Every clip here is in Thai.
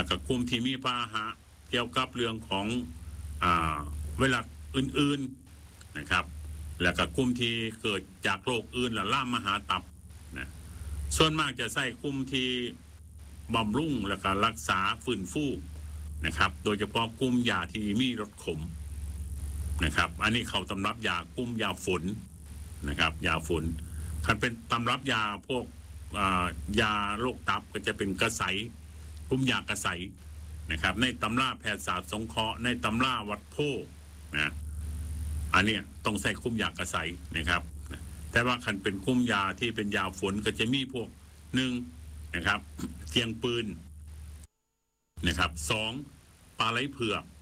แล้วก็กลุ่มที่มีพาหะเกี่ยวกับเรื่องของเวลาอื่นๆนะครับแล้วก็กลุ่มที่เกิดจากโรคอื่นและล่ามหาตับนะส่วนมากจะใส่กลุ่มที่บำรุงแล้วก็รักษาฟื้นฟูนะครับโดยเฉพาะกลุ่มยาที่มีรสขมนะครับอันนี้เขาตำรับยากลุ่มยาฝนนะครับยาฝนคันเป็นตำรับยาพวกยาโรคตับก็จะเป็นกระใสกลุ่มยากระใสนะครับในตำราแพทยศาสตร์สงเคราะห์ในตำราวัดโพนะอันนี้ต้องใส่กลุ่มยากระใสนะครับแต่ว่าคันเป็นกลุ่มยาที่เป็นยาฝนก็จะมีพวก1นะครับเกียงปืนนะครับ2ปลาไหลเผือก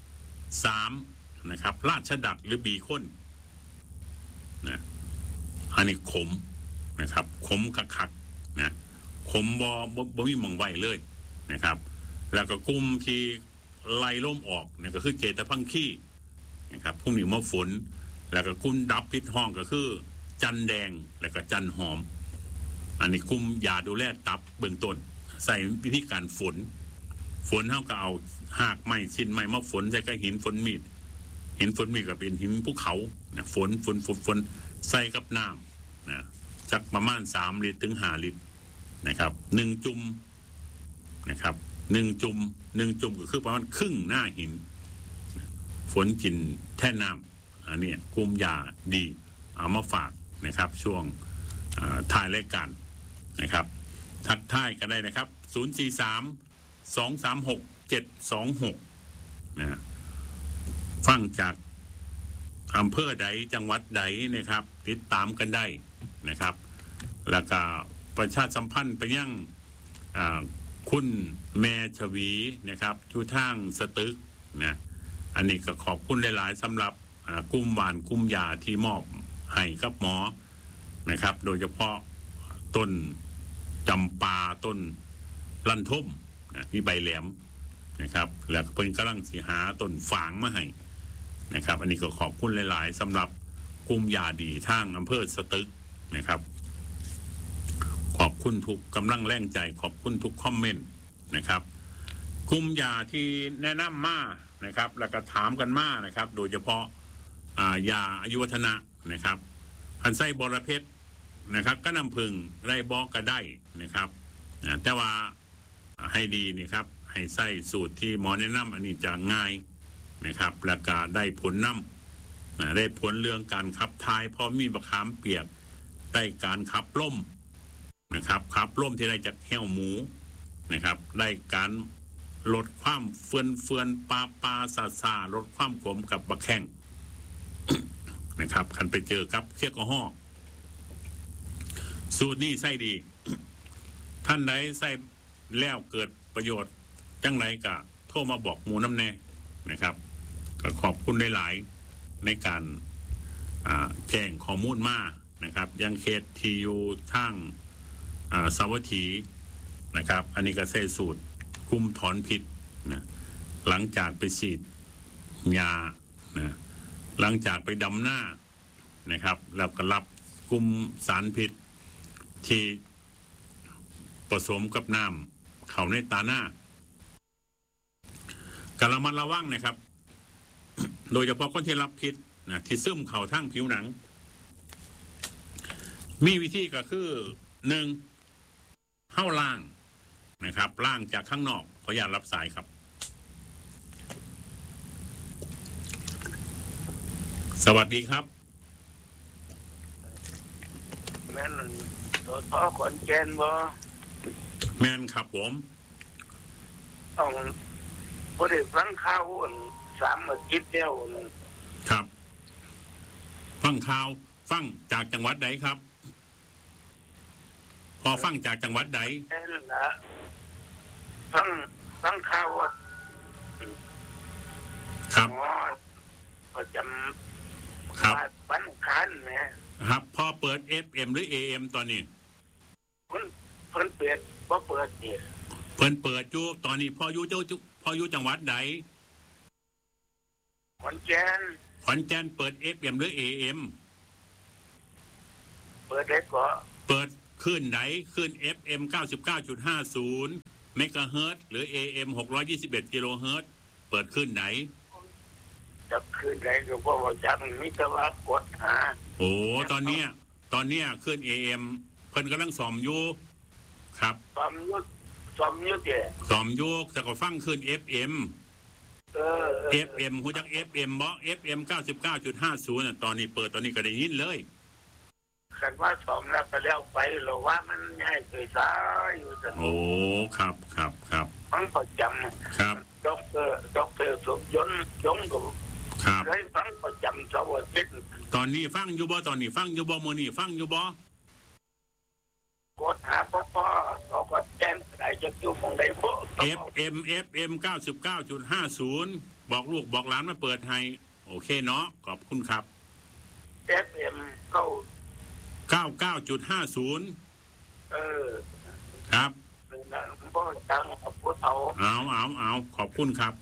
3นะครับราชดักหรือบีข้นนะอันนี้ขมนะครับขมคักๆนะขมบ่มีมองไว้เลยนะครับแล้วก็กลุ่มที่ไล่ล่มออกเนี่ยก็คือเจตพังคีนะครับพวกนี้มะฝนแล้วก็กลุ่มดับพิษห้องก็คือจันแดงแล้วก็จันหอมอันนี้กลุ่มยาดูแลตับเบื้องต้นใส่วิธีการฝนเท่ากับเอาหากไม้ชิ้นไม้มาฝนใส่กับหินฝนมีดก็เป็นหินภูเขานะฝนใส่กับน้ำนะสักประมาณ3 ลิตรถึง5 ลิตรนะครับ1 จุ่มนะครับ1 จุ่มก็คือประมาณครึ่งหน้าหินฝนกินแท่น้ำอันนี้กลุ่มยาดีเอามาฝากนะครับช่วงถ่ายรายการนะครับทักทายกันได้นะครับ043-236-726นะฟังจากอำเภอใดจังหวัดใดนะครับติดตามกันได้นะครับแล้วก็ประชาสัมพันธ์ไปยังคุณแม่ชวีนะครับทุทางสตึกนะอันนี้ก็ขอบคุณหลายๆสำหรับกลุ่มหวานกลุ่มยาที่มอบให้กับหมอนะครับโดยเฉพาะต้นจำปาต้นลั่นทุ่มมีใบแหลมนะครับแล้วเพิ่นกำลังสิหาต้นฝางมาให้นะครับอันนี้ก็ขอบคุณหลายๆสำหรับกลุ่มยาดีทางอำเภอสตึกนะครับขอบคุณทุกกำลังแรงใจขอบคุณทุกคอมเมนต์นะครับกลุ่มยาที่แนะนำมานะครับแล้วก็ถามกันมานะครับโดยเฉพาะยาอายุวัฒนะนะครับพันไส้บรเพชรนะครับก็นำพึงได้บอกก็ได้นะครับแต่ว่าให้ดีนี่ครับให้ใส่สูตรที่หมอแนะนำอันนี้จะง่ายนะครับแล้วก็ได้ผลได้ผลเรื่องการขับถ่ายพอมีมะขามเปียกได้การขับล่มนะครับขับล่มที่ได้จากแห้วหมูนะครับได้การลดความเฟือนปลาซาลดความขมกับบะแข้ง นะครับคันไปเจอกับแอลกอฮอล์สูตรนี้ใส่ดี ท่านใดใส่แล้วเกิดประโยชน์จังไรก็โทรมาบอกหมูน้ำแน่นะครับก็ขอบคุณหลายๆในการแจ้งข้อมูลมานะครับยังเขตทียูทางสาวัตถีนะครับอันนี้ก็ใส่สูตรคุมถอนพิษนะหลังจากไปฉีดยานะหลังจากไปดำหน้านะครับแล้วก็รับคุมสารพิษที่ผสมกับน้ำเข้าในตาหน้ากระมัดระวังนะครับ โดยเฉพาะคนที่รับพิษนะที่ซึมเข้าทั้งผิวหนังมีวิธีก็คือ1เข้าล่างนะครับล่างจากข้างนอกขออย่ารับสายครับสวัสดีครับแม่นตัวพ่อขอนแก่นบ่แม่นครับผมต้องบ่ได้ฟังข่าว3 อาทิตย์แล้วครับฟังข่าวฟังจากจังหวัดใดครับพอฟังจากจังหวัดใดนั่นล่ะฟังข่าวครับประจำครับบ้านคันนะครับพอเปิด FM หรือ AM ตอนนี้เพิ่นเปิดบ่เปิดนี่เพิ่นเปิดอยู่ตอนนี้พออยู่จังหวัดใดขอนแก่นเปิด FM หรือ AM เปิดได้ก็เปิดคลื่นไหนคลื่น FM 99.50 เมกะเฮิรตซ์หรือ AM 621 กิโลเฮิรตซ์เปิดคลื่นไหนจะคืนไหนก็บอกว่าจังมิตรว่ากดหาโอ้ตอนเนี้ยคลื่น AM เพิ่นกำลังซ่อมอยู่ครับซ่อมยุดเด้ซ่อมอยู่แต่ก็ฟังคลื่น FM FM ฮู้จัก FM บ่ FM 99.50 น่ะตอนนี้เปิดตอนนี้ก็ได้ยินเลยคันว่าซ่อมแล้วก็แล้วไปหรือว่ามันง่ายเกินสายอยู่ซั่นโอ้ครับมันประจำครับด็อกเตอร์สมยนต์ยงก็ครับได้ฟังประจำเสาร์อาทิตย์ตอนนี้ฟังอยู่บ่มื้อนี้ฟังอยู่บ่กดหาพ่อเขาก็แจ้งได้จะอยู่ของใดบ่ FM 99.50 บอกลูกบอกหลานมาเปิดให้โอเคเนาะขอบคุณครับ FM 99.50ครับบ่ตังผู้เฒ่าเอาขอบคุณครับ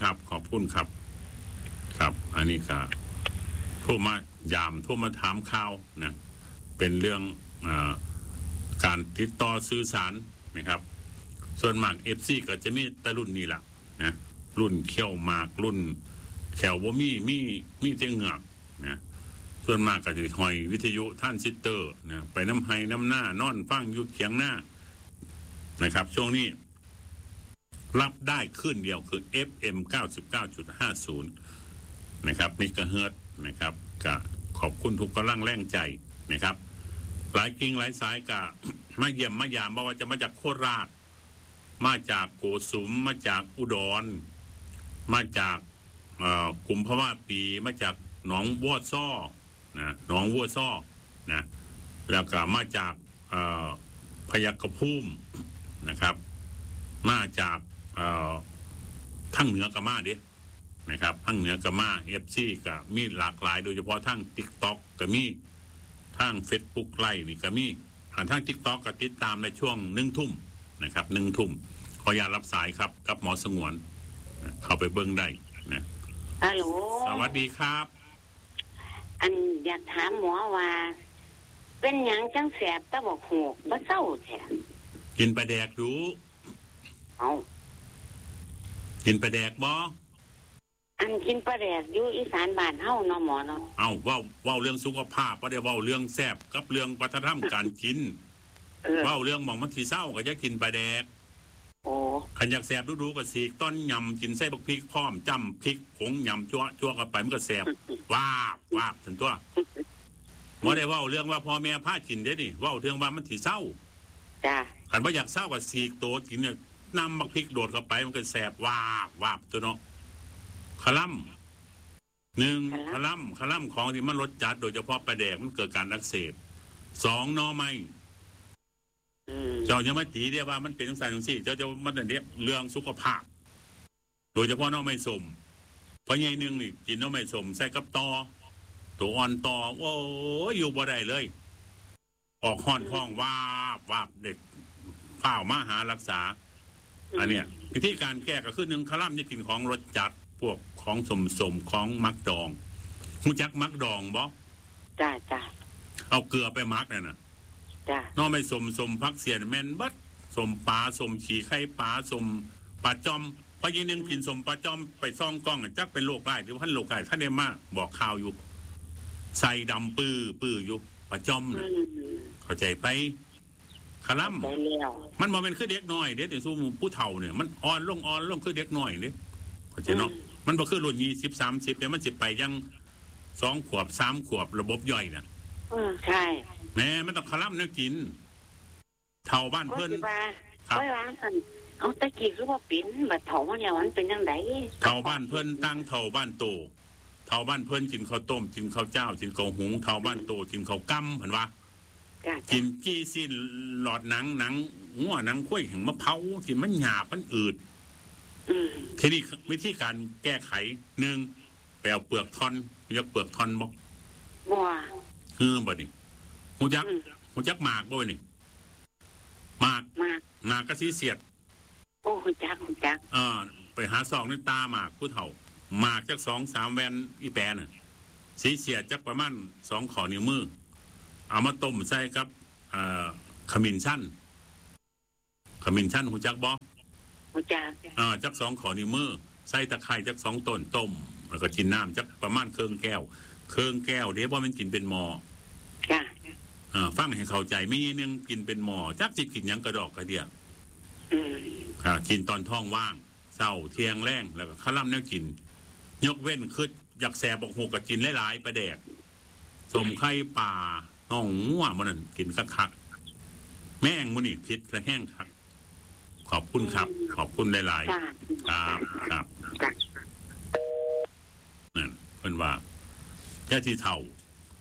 ครับอันนี้ก็โทรมายามโทรมาถามข่าวนะเป็นเรื่องการติดต่อสื่อสารนะครับส่วนมาก FC ก็จะมีแต่รุ่นนี้ล่ะนะรุ่นเขี้ยวหมากรุ่นแขวบ่มีแต่เหงือกนะส่วนมากก็จะหอยวิทยุท่านซิสเตอร์นะไปน้ำไห้น้ำหน้านอนฟังอยู่เคียงหน้านะครับช่วงนี้รับได้ขึ้นเดียวคือ FM 99.50 นะครับเมกะเฮิรตซ์นะครับก็ขอบคุณทุกกำลังแรงใจนะครับหลายกิ่งหลายสายก็มาเยี่ยมมายามบอกว่าจะมาจากโคราชมาจากโกสุมมาจากอุดรมาจากกุมภาวะปีมาจากหนองวัวซ้อนะหนองวัวซ้อนะแล้วก็มาจากพยัคฆภูมินะครับมาจากทั้งเหนือกับมาดินะครับทั้งเหนือกับมา FC ก็มีหลากหลายโดยเฉพาะทั้ง TikTok ก็มีทั้ง Facebook ไลฟ์นี่ก็มีทั้ง TikTok ก็ติดตามในช่วง 1 ทุ่มนะครับ 1 ทุ่มขออย่ารับสายครับกับหมอสงวนเข้าไปเบิ่งได้นะฮัลโหลสวัสดีครับอันอยากถามหมอว่าเป็นหยังจังแสบตะบอกหูบ่เศร้าแท้กินปลาแดกอยู่กินปลาแดกบ่อันกินปลาแดกอยู่อีสานบ้านเฮาเนาะหมอเนาะเว้าเรื่องสุขภาพบ่ได้เว้าเรื่องแซ่บกับเรื่องวัฒนธรรมการกินเว้าเรื่องหม่องมันสิเศร้าก็จะกินปลาแดกคันอยากแซ่บดูๆก็สิต้นยำกินใส่บักพริกพร้อมจ้ำพริกผงยำจั่วกันไปมันก็แซ่บวาบซั่นตัวบ่ได้เว้าเรื่องว่าพ่อแม่พากินเด้นี่เว้าเรื่องว่ามันสิเศร้าจ้ะคันบ่อยากเศร้าก็สีกโตกินเนี่ยนำบักพริกโดดเข้าไปมันก็แซ่บวาบตัวเนาะคลั่ม1คลั่มของที่มันรสจัดโดยเฉพาะปลาแดกมันเกิดการอักเสบ2หน่อไม้เจ้าจะมาตีเรียกว่ามันเป็นจังซั่นจังซี่เจ้าจะมันเรียกเรื่องสุขภาพโดยเฉพาะหน่อไม้ส้มเพราะใหญ่นึงนี่กินหน่อไม้ส้มใส่กับตอตัวอ่อนตอโอ้ยอยู่บ่ได้เลยออกห้อนท้องวาบเด็กข้าวมาหารักษาอันเนี้ยวิธีการแก้ก็คือ1คลั่มจะกินของรสจัดพวกของสมของมักดองรู้จักมักดองบ่จ้ะเอาเกลือไปมักนั่นน่ะจ้ะน้อไม่สมพักเสียนแม่นบัดสมปลาสมฉี่ไข่ปลาสมปลาจอมพอยิงนึงกินสมปลาจอมไปซ่องกล้องจักเป็นโรคได้หรือว่าโรคได้ท่านได้มาบอกข่าวอยู่ใส่ดำปื้ออยู่ปลาจอมน่ะเข้าใจไปคลั่มมันบ่เป็นคือเด็กน้อยเด็กแต่สู้ผู้เฒ่าเนี่ยมันอ่อนลงคือเด็กน้อยเด้เข้าใจเนาะมันบ่คือรุ่น20 30เนี่ยมันสิไปยัง2 ขวบ 3 ขวบระบบย่อยน่ะใช่แม่มันต้องคลั่มเนี่ยกินเฒ่าบ้านเพิ่นครับเอาตะกี้คือว่าปิ้นบัดเฒ่ามาแล้วมันเป็นจังได๋เฒ่าบ้านเพิ่นตั้งเฒ่าบ้านโตเฒ่าบ้านเพิ่นกินข้าวต้มกินข้าวเจ้ากินข้าวหุงเฒ่าบ้านโตกินข้าวกั้มเห็นว่ากินกี้สิ้นหลอดหนังหัวหนังข้วยแห่งมะพร้าวที่มันหยาบมันอืดทีนี้วิธีการแก้ไข1แปลเปลือกท่อนยกเปลือกท่อนบ่บ่นี่หูจักหมากบ่นี่หมากก็สีเสียดหูจักไปหาซองในตาหมากผู้เฒ่าหมากจัก2-3แวนอีแปน่ะสีเสียดจักประมาณ2 ข้อนิ้วมือเอามาต้มใส่กับขมิ้นชั่นหูจักบ่รู้จักจัก2 ขอนิ้วมือใส่ตะไคร้จัก2 ต้นต้มแล้วก็กินน้ำจักประมาณครึ่งแก้วเดี๋ยวว่ามันกินเป็นหม้อจ้ะฟังให้เข้าใจมีนึงกินเป็นหม้อจักสิกินหยังกระดอกกระเดีย กินตอนท้องว่างเช้าเที่ยงแรงแล้วก็ข้าวล่ำแนวกินยกเว้นคืออยากแสบบอกหูกับกินหลายๆประแดกสมไข่ป่าน่องงัวมันนั่นกินคักๆแม่งมันนี่พิษและแห้งคักขอบคุณครับขอบคุณหลายจ้ะๆครับจ้ะนั่นเป็นว่าแค่ที่เท่า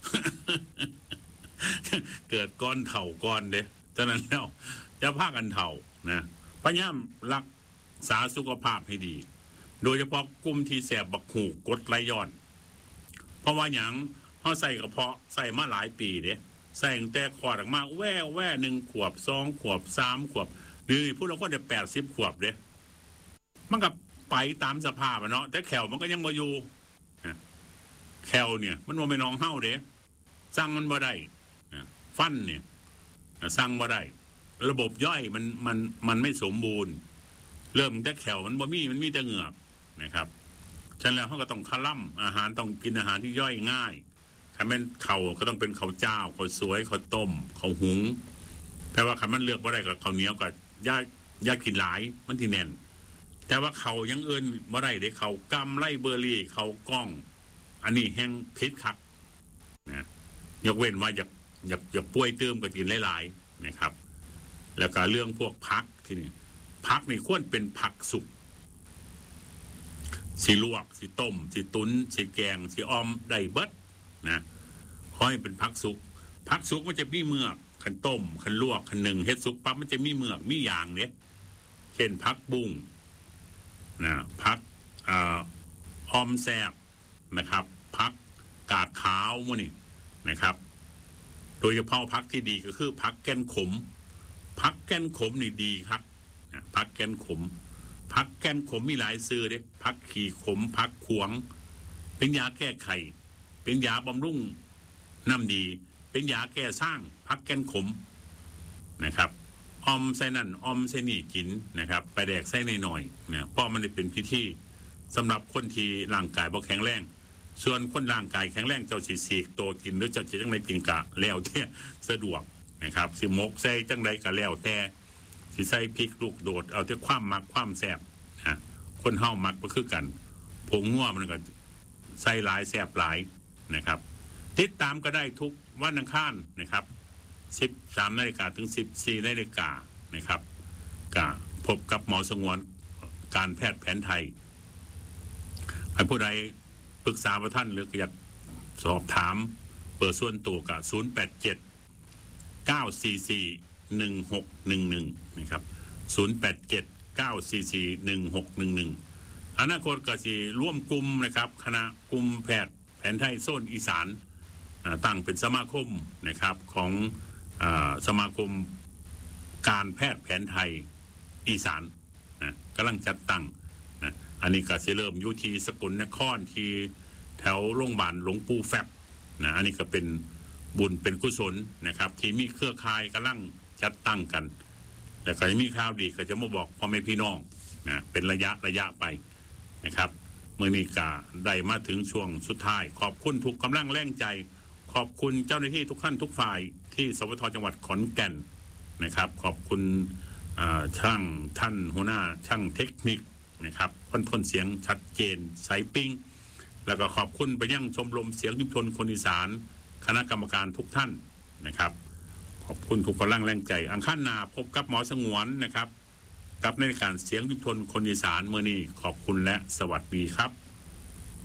เกิดก้อนเท่าก้อนเด้ฉะนั้นแล้วจะพากันเท่านะพยายามรักษาสุขภาพให้ดีโดยเฉพาะกลุ่มที่แสบบักหูกดไหลย้อน เพราะว่าอย่างเขาใส่กระเพาะใส่มาหลายปีเด้ใส่ตั้งแต่ขวดออกมาแว่1 ขวบ2 ขวบ3 ขวบหรือพวกเราก็จะ80 ขวบเด้มันก็ไปตามสภาพเนาะแต่แขวมันก็ยังมาอยู่แขวเนี่ยมันว่าไม่น้องเฮ้าเด้สั่งมันบ่ได้ฟันเนี่ยสั่งบ่ได้ระบบย่อยมันไม่สมบูรณ์เริ่มแต่แขวมันบ่มันมีแต่เหงือกนะครับฉะนั้นแล้วเขาก็ต้องคล่ำอาหารต้องกินอาหารที่ย่อยง่ายถ้าเป็นเข่าก็ต้องเป็นข้าวเจ้าข้าวสวยข้าวต้มข้าวหุงแต่ว่าคันมันเลือกบ่ได้กับข้าวเหนียวกับย่ากินหลายมันที่แน่นแต่ว่าเขายังเอิ้นบ่ได้เด้เขากำไล่เบอร์รี่เขาก้องอันนี้แห้งพิษคักนะยกเว้นว่าอยากป่วยเติมกับกินหลายๆนะครับแล้วก็เรื่องพวกผักที่นี่ผักนี่ควรเป็นผักสุกสิลวกสิต้มสิตุ๋นสิแกงสิออมได้เบิดนะขอให้เป็นผักสุกมันจะมีเมือกขันต้มขันลวกขันหนึ่งเฮ็ดสุกปั๊บมันจะมีเมือกมีอย่างเนี่ยเช่นผักบุ้งนะผักออมแซบนะครับผักกาดขาวมื้อนี่นะครับโดยเฉพาะผักที่ดีก็คือผักแก้นขมนี่ดีครับผักแก้นขมมีหลายซื้อเด้ผักขี่ขมผักขวงเป็นยาแก้ไขเป็นยาบำรุงน้ำดีเป็นยาแก้สร้างผักแก้นขมนะครับออมใส่นั่นออมใส่นี่กินนะครับไปแดกใส่หน่อยๆเนี่ยเพราะมันเป็นพิธีสำหรับคนที่ร่างกายบ่แข็งแรงส่วนคนร่างกายแข็งแรงเจ้าสีกโตกินหรือเจ้าจะจังไรกินกะแล้วแต่สะดวกนะครับสิมกใส่จังไรกะแล้วแต่สิใส่พริกลูกโดดเอาแต่ความมักความแสบคนเฮามักก็คือกันผงงัวมันก็ใส่หลายแสบหลายนะครับติดตามก็ได้ทุกวันอังคารนะครับ 13 นาฬิกาถึง 14 นาฬิกานะครับก็พบกับหมอสงวนการแพทย์แผนไทยให้ผู้ใดปรึกษาประท่านหรืออยากสอบถามเปิดส่วนตัวกับ087 944 1611นะครับ087 944 1611อนาคตก็สิร่วมกลุ่มนะครับคณะกลุ่มแพทย์แผนไทยโซนอีสานตั้งเป็นสมาคมนะครับของสมาคมการแพทย์แผนไทยอีสานกำลังจัดตั้งอันนี้ก็สิเริ่มอยู่ที่สกลนครที่แถวโรงพยาบาลหลวงปู่แฟบอันนี้ก็เป็นบุญเป็นกุศลนะครับที่มีเครือข่ายกำลังจัดตั้งกันแต่ก็จะมีข่าวดีก็จะมาบอกพ่อแม่พี่น้องเป็นระยะไปนะครับเมื่อนี้ก็ได้มาถึงช่วงสุดท้ายขอบคุณทุกกำลังแรงใจขอบคุณเจ้าหน้าที่ทุกท่านทุกฝ่ายที่สวทจังหวัดขอนแก่นนะครับขอบคุณช่างท่านหัวหน้าช่างเทคนิคนะครับพ่นเสียงชัดเจนสายปิ้งแล้วก็ขอบคุณไปยังชมรมเสียงชุมชนคนอีสานคณะกรรมการทุกท่านนะครับขอบคุณทุกกำลังแรงใจอังคารหน้าพบกับหมอสงวนนะครับกับในการเสียงชุมชนคนอีสานเมื่อนี้ขอบคุณและสวัสดีครับ